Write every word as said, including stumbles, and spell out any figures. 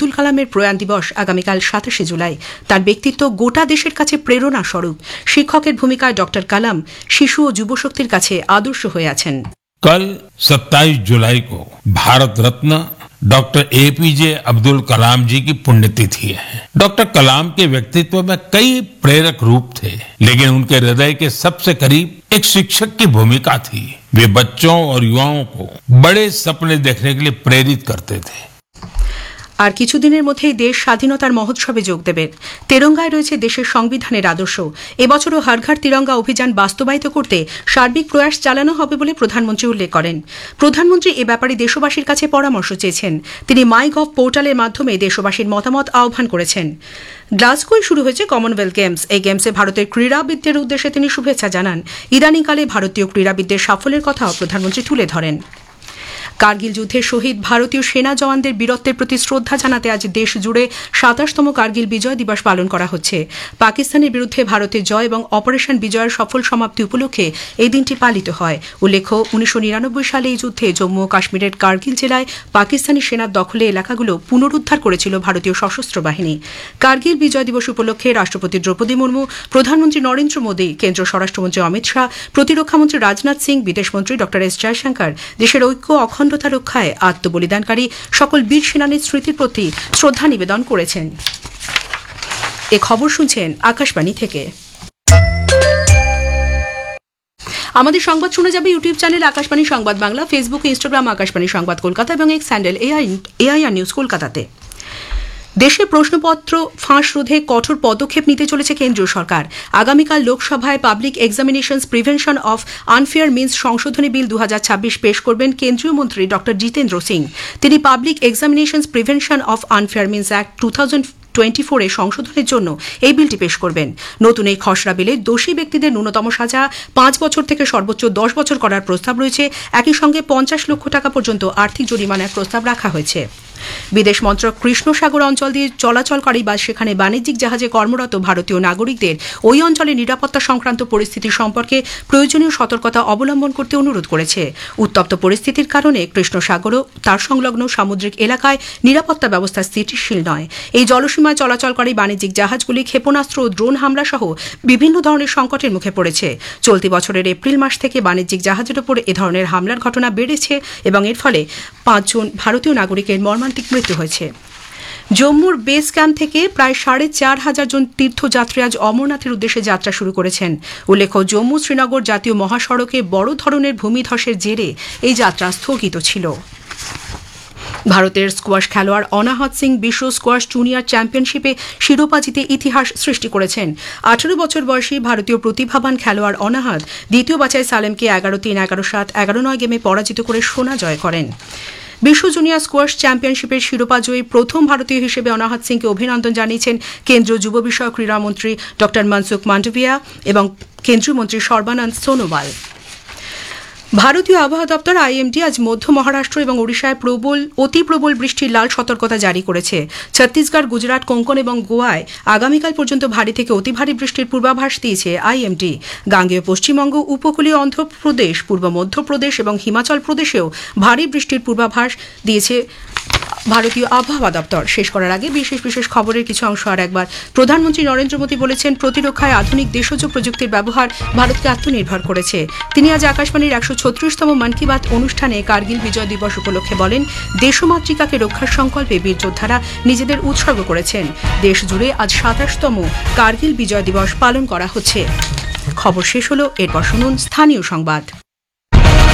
আব্দুল কালামের প্রয়াণ দিবস আগামীকাল সাতাশে জুলাই। তার ব্যক্তিত্ব গোটা দেশের কাছে প্রেরণা স্বরূপ। শিক্ষকের ভূমিকায় ডক্টর কালাম শিশু ও যুবশক্তির কাছে আদর্শ হয়ে আছেন। कल सत्ताईस जुलाई को भारत रत्न डॉक्टर एपीजे अब्दुल कलाम जी की पुण्यतिथि है। डॉक्टर कलाम के व्यक्तित्व में कई प्रेरक रूप थे, लेकिन उनके हृदय के सबसे करीब एक शिक्षक की भूमिका थी। वे बच्चों और युवाओं को बड़े सपने देखने के लिए प्रेरित करते थे। আর কিছুদিনের মধ্যেই দেশ স্বাধীনতার মহোৎসবে যোগ দেবে। তেরঙ্গায় রয়েছে দেশের সংবিধানের আদর্শ। এবছরও হর ঘর তিরঙ্গা অভিযান বাস্তবায়িত করতে সার্বিক প্রয়াস চালানো হবে বলে প্রধানমন্ত্রী উল্লেখ করেন। প্রধানমন্ত্রী এ ব্যাপারে দেশবাসীর কাছে পরামর্শ চেয়েছেন। তিনি মাই গভ পোর্টালের মাধ্যমে দেশবাসীর মতামত আহ্বান করেছেন। গ্লাসগোয় শুরু হয়েছে কমনওয়েলথ গেমস। এই গেমসে ভারতের ক্রীড়াবিদদের উদ্দেশ্যে তিনি শুভেচ্ছা জানান। ইদানিংকালে ভারতীয় ক্রীড়াবিদদের সাফল্যের কথাও প্রধানমন্ত্রী তুলে ধরেন। কার্গিল যুদ্ধে শহীদ ভারতীয় সেনা জওয়ানদের বীরত্বের প্রতি শ্রদ্ধা জানাতে আজ দেশ জুড়ে সাতাশতম কার্গিল বিজয় দিবস পালন করা হচ্ছে। পাকিস্তানের বিরুদ্ধে ভারতের জয় এবং অপারেশন বিজয়ের সফল সমাপ্তি উপলক্ষে এই দিনটি পালিত হয়। উল্লেখ্য, উনিশশো নিরানব্বই সালে এই যুদ্ধে জম্মু ও কাশ্মীরের কার্গিল জেলায় পাকিস্তানি সেনার দখলে এলাকাগুলো পুনরুদ্ধার করেছিল ভারতীয় সশস্ত্র বাহিনী। কার্গিল বিজয় দিবস উপলক্ষে রাষ্ট্রপতি দ্রৌপদী মুর্মু, প্রধানমন্ত্রী নরেন্দ্র মোদী, কেন্দ্রীয় স্বরাষ্ট্রমন্ত্রী অমিত শাহ, প্রতিরক্ষামন্ত্রী রাজনাথ সিং, বিদেশমন্ত্রী ড এস জয়শঙ্কর দেশের ঐক্য অখণ্ডতা রক্ষায় আত্মবলিদানকারী সকল বীর সেনানীর স্মৃতির প্রতি শ্রদ্ধা নিবেদন করেছেন। এ খবর শুনছেন আকাশবাণী থেকে। আমাদের সংবাদ শোনা যাবে ইউটিউব চ্যানেল আকাশবাণী সংবাদ বাংলা, ফেসবুক, ইনস্টাগ্রাম আকাশবাণী সংবাদ কলকাতা এবং এক্স হ্যান্ডেল এআইআর নিউজ কলকাতাতে। দেশে প্রশ্নপত্র ফাঁস রোধে কঠোর পদক্ষেপ নিতে চলেছে কেন্দ্রীয় সরকার। আগামীকাল লোকসভায় public examinations prevention of unfair means সংশোধনী বিল দু হাজার ছাব্বিশ পেশ করবেন কেন্দ্রীয় মন্ত্রী ড জিতেন্দ্র সিং। তিনি public examinations prevention of unfair means act two thousand twenty four এর সংশোধনের জন্য এই বিলটি পেশ করবেন। নতুন এই খসড়া বিলে দোষী ব্যক্তিদের ন্যূনতম সাজা পাঁচ বছর থেকে সর্বোচ্চ দশ বছর করার প্রস্তাব রয়েছে। একই সঙ্গে পঞ্চাশ লক্ষ টাকা পর্যন্ত আর্থিক জরিমানার প্রস্তাব রাখা হয়েছে। বিদেশ মন্ত্রক কৃষ্ণ সাগর অঞ্চল দিয়ে চলাচলকারী বা সেখানে বাণিজ্যিক জাহাজে কর্মরত ভারতীয় নাগরিকদের ওই অঞ্চলে নিরাপত্তা সংক্রান্ত পরিস্থিতি সম্পর্কে প্রয়োজনীয় সতর্কতা অবলম্বন করতে অনুরোধ করেছে। উত্তপ্ত পরিস্থিতির কারণে কৃষ্ণ সাগর ও তার সংলগ্ন সামুদ্রিক এলাকায় নিরাপত্তা ব্যবস্থা স্থিতিশীল নয়। এই জলসীমায় চলাচলকারী বাণিজ্যিক জাহাজগুলি ক্ষেপণাস্ত্র ও ড্রোন হামলা সহ বিভিন্ন ধরনের সংকটের মুখে পড়েছে। চলতি বছরের এপ্রিল মাস থেকে বাণিজ্যিক জাহাজের উপর এ ধরনের হামলার ঘটনা বেড়েছে এবং এর ফলে পাঁচজন ভারতীয় নাগরিকের মর্মান্তিক মৃত্যু হয়েছে। জম্মুর বেস ক্যাম্প থেকে প্রায় সাড়ে চার হাজার জন তীর্থযাত্রী আজ অমরনাথের উদ্দেশ্যে যাত্রা শুরু করেছেন। উল্লেখ্য, জম্মু শ্রীনগর জাতীয় মহাসড়কে বড় ধরনের ভূমিধসের জেরে এই যাত্রা স্থগিত ছিল। ভারতের স্কোয়াশ খেলোয়াড় অনাহত সিং বিশ্ব স্কোয়াশ জুনিয়র চ্যাম্পিয়নশিপে শিরোপা জিতে ইতিহাস সৃষ্টি করেছেন। আঠারো বছর বয়সী ভারতীয় প্রতিভাবান খেলোয়াড় অনাহত দ্বিতীয় বাছাই সালেমকে এগারো তিন, এগারো সাত, এগারো নয় গেমে পরাজিত করে সোনা জয় করেন। বিশ্ব জুনিয়র স্কোয়াশ চ্যাম্পিয়নশিপের শিরোপা জয়ী প্রথম ভারতীয় হিসেবে অনাহত সিংকে অভিনন্দন জানিয়েছেন কেন্দ্রীয় যুব বিষয়ক ক্রীড়ামন্ত্রী ড মনসুখ মান্ডভিয়া এবং কেন্দ্রীয় মন্ত্রী সর্বানন্দ সোনোওয়াল। ভারতীয় আবহাওয়া দপ্তর আইএমডি আজ মধ্য মহারাষ্ট্র এবং ওড়িশায় প্রবল অতি প্রবল বৃষ্টির লাল সতর্কতা জারি করেছে। ছত্তিশগড়, গুজরাট, কোঙ্কণ এবং গোয়ায় আগামীকাল পর্যন্ত ভারী থেকে অতি ভারী বৃষ্টির পূর্বাভাস দিয়েছে আইএমডি। গাঙ্গেয় পশ্চিমবঙ্গ, উপকূলীয় অন্ধ্রপ্রদেশ, পূর্ব মধ্যপ্রদেশ এবং হিমাচল প্রদেশেও ভারী বৃষ্টির পূর্বাভাস দিয়েছে ভারতীয় আবহাওয়া দপ্তর। শেষ করার আগে বিশেষ বিশেষ খবরের কিছু অংশ আর একবার। প্রধানমন্ত্রী নরেন্দ্র মোদী বলেছেন, প্রতিরক্ষায় আধুনিক দেশজ প্রযুক্তির ব্যবহার ভারতকে আত্মনির্ভর করেছে। তিনি আজ আকাশবাণীর একশো ছত্রিশতম মন কি বাত অনুষ্ঠানে কার্গিল বিজয় দিবস উপলক্ষে বলেন, দেশমাতৃকাকে রক্ষার সংকল্পে বীর যোদ্ধারা নিজেদের উৎসর্গ করেছেন। দেশ জুড়ে আজ সাতাশতম কার্গিল বিজয় দিবস পালন করা হচ্ছে। খবর শেষ হল, এরপর শুনুন স্থানীয় সংবাদ।